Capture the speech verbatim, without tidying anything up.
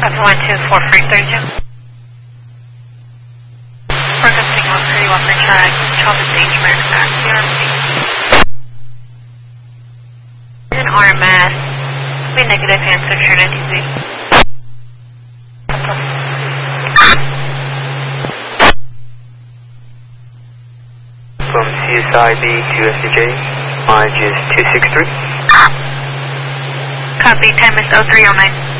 Copy one two four three thirty two. Focus signal three one for track. Charles H. America. C R C. An R M S. Be negative answer Trinity Z. From C S I B to S D J, mileage is two six three. Copy, time is oh three oh nine.